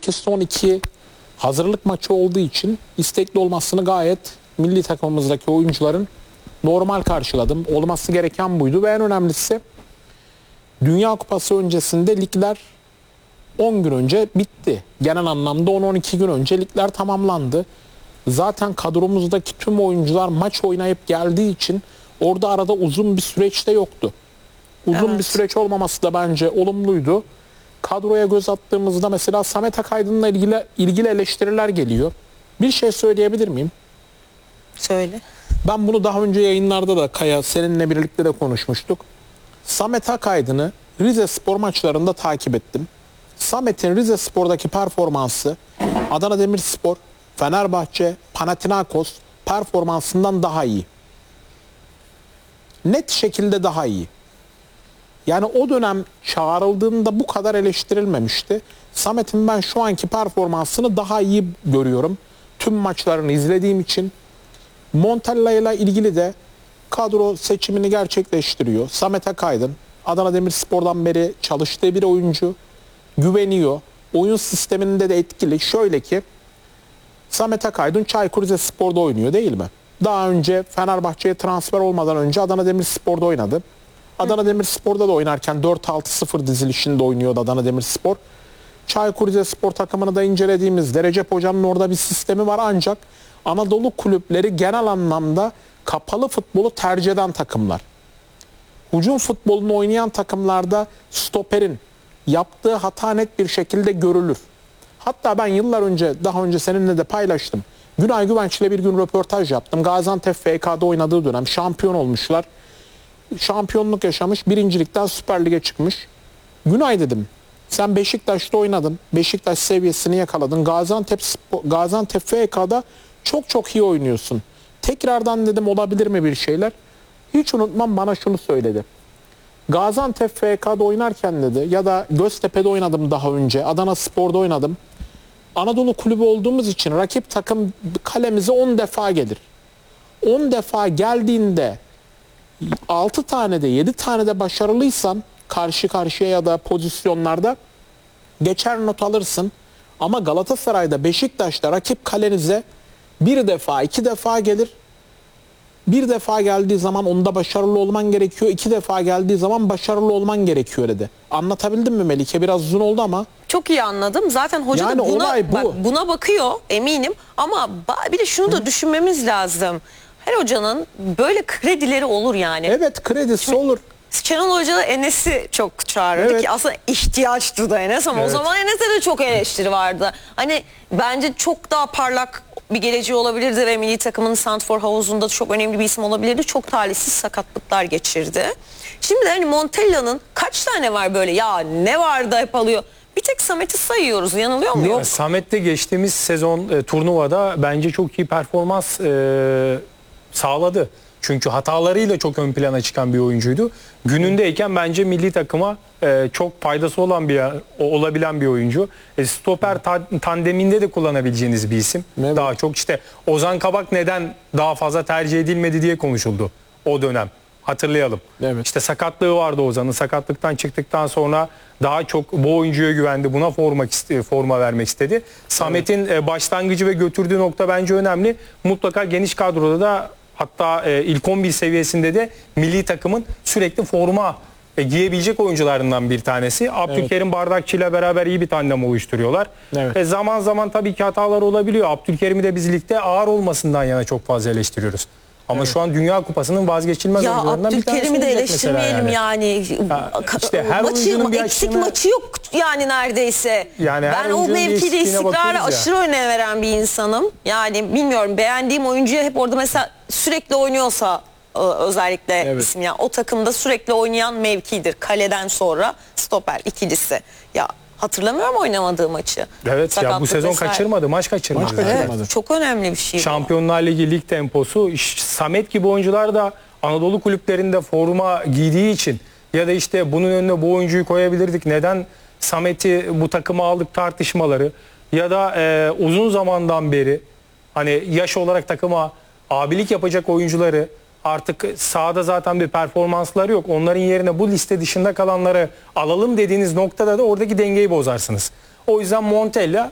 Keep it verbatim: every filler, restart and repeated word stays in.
iki son iki hazırlık maçı olduğu için istekli olmasını gayet milli takımımızdaki oyuncuların normal karşıladım. Olması gereken buydu ve en önemlisi Dünya Kupası öncesinde ligler on gün önce bitti. Genel anlamda on on iki gün önce ligler tamamlandı. Zaten kadromuzdaki tüm oyuncular maç oynayıp geldiği için orada arada uzun bir süreç de yoktu. Uzun evet. bir süreç olmaması da bence olumluydu. Kadroya göz attığımızda mesela Samet Akaydın'la ilgili, ilgili eleştiriler geliyor. Bir şey söyleyebilir miyim? Söyle. Ben bunu daha önce yayınlarda da Kaya seninle birlikte de konuşmuştuk. Samet Akaydın'ı Rizespor maçlarında takip ettim. Samet'in Rizespor'daki performansı Adana Demirspor, Fenerbahçe, Panathinaikos performansından daha iyi. Net şekilde daha iyi. Yani o dönem çağrıldığında bu kadar eleştirilmemişti. Samet'in ben şu anki performansını daha iyi görüyorum. Tüm maçlarını izlediğim için. Montella ile ilgili de kadro seçimini gerçekleştiriyor. Samet Akaydın, Adana Demirspor'dan beri çalıştığı bir oyuncu. Güveniyor. Oyun sisteminde de etkili. Şöyle ki Samet Akaydın Çaykur Rizespor'da oynuyor değil mi? Daha önce Fenerbahçe'ye transfer olmadan önce Adana Demirspor'da oynadı. Adana Demirspor'da da oynarken dört altı sıfır dizilişinde oynuyordu Adana Demirspor. Çaykur Rizespor takımını da incelediğimizde Recep Hoca'nın orada bir sistemi var ancak Anadolu kulüpleri genel anlamda kapalı futbolu tercih eden takımlar. Hücum futbolunu oynayan takımlarda stoperin yaptığı hata net bir şekilde görülür. Hatta ben yıllar önce, daha önce seninle de paylaştım. Günay Güvenç ile bir gün röportaj yaptım. Gaziantep F K'da oynadığı dönem şampiyon olmuşlar. Şampiyonluk yaşamış, birincilikten Süper Lig'e çıkmış. Günay dedim, sen Beşiktaş'ta oynadın, Beşiktaş seviyesini yakaladın. Gaziantep, Gaziantep F K'da çok çok iyi oynuyorsun. Tekrardan dedim olabilir mi bir şeyler? Hiç unutmam, bana şunu söyledi. Gaziantep F K'da oynarken dedi ya da Göztepe'de oynadım daha önce, Adana Spor'da oynadım. Anadolu kulübü olduğumuz için rakip takım kalemize on defa gelir. on defa geldiğinde altı tane de yedi tane de başarılıysan karşı karşıya ya da pozisyonlarda geçer not alırsın. Ama Galatasaray'da, Beşiktaş'ta rakip kalenize bir defa iki defa gelir. Bir defa geldiği zaman onda başarılı olman gerekiyor. İki defa geldiği zaman başarılı olman gerekiyor dedi. Anlatabildim mi Melike? Biraz uzun oldu ama. Çok iyi anladım. Zaten hoca yani da buna, bu. bak, buna bakıyor eminim. Ama bir de şunu da Hı. düşünmemiz lazım. Her hocanın böyle kredileri olur yani. Evet, kredisi Şimdi, olur. Şenol Hoca da Enes'i çok çağırdı evet. ki aslında ihtiyaçtı da Enes ama evet. o zaman Enes'e de çok eleştiri vardı. Hani bence çok daha parlak bir geleceği olabilirdi ve milli takımın Santfor havuzunda çok önemli bir isim olabilirdi. Çok talihsiz sakatlıklar geçirdi. Şimdi de hani Montella'nın kaç tane var böyle ya ne var da hep alıyor. Bir tek Samet'i sayıyoruz, yanılıyor muyum? Yok, Samet de geçtiğimiz sezon e, turnuvada bence çok iyi performans e, sağladı. Çünkü hatalarıyla çok ön plana çıkan bir oyuncuydu. Günündeyken bence milli takıma e, çok faydası olan bir olabilen bir oyuncu. E, stoper ta, tandeminde de kullanabileceğiniz bir isim. Evet. Daha çok işte Ozan Kabak neden daha fazla tercih edilmedi diye konuşuldu o dönem. Hatırlayalım. Evet. İşte sakatlığı vardı Ozan'ın. Sakatlıktan çıktıktan sonra daha çok bu oyuncuya güvendi. Buna forma, forma vermek istedi. Samet'in evet. başlangıcı ve götürdüğü nokta bence önemli. Mutlaka geniş kadroda da hatta e, ilk on bir seviyesinde de milli takımın sürekli forma e, giyebilecek oyuncularından bir tanesi. Abdülkerim evet. Bardakçı ile beraber iyi bir tandem oluşturuyorlar. Evet. E, zaman zaman tabii ki hatalar olabiliyor. Abdülkerim'i de biz ligde ağır olmasından yana çok fazla eleştiriyoruz. Ama evet. şu an Dünya Kupası'nın vazgeçilmez ya oyuncularından bir tanesi. Abdülkerim'i de eleştirmeyelim yani. yani. Ha, işte her maçı, bir eksik açısını... maçı yok yani neredeyse. Yani ben o mevkide istikrara aşırı önem veren bir insanım. Yani bilmiyorum, beğendiğim oyuncuya hep orada mesela sürekli oynuyorsa özellikle evet. isim ya o takımda sürekli oynayan mevkidir. Kaleden sonra stoper ikilisi. Ya hatırlamıyorum oynamadığı maçı. Evet Sakatlık ya bu sezon vesaire. kaçırmadı, maç kaçırmadı. Maç kaçırmadı. Evet, çok önemli bir şey. Şampiyonlar Ligi lig temposu, Samet gibi oyuncular da Anadolu kulüplerinde forma giydiği için ya da işte bunun önüne bu oyuncuyu koyabilirdik. Neden Samet'i bu takıma aldık tartışmaları ya da e, uzun zamandan beri hani yaş olarak takıma abilik yapacak oyuncuları artık sahada zaten bir performansları yok. Onların yerine bu liste dışında kalanları alalım dediğiniz noktada da oradaki dengeyi bozarsınız. O yüzden Montella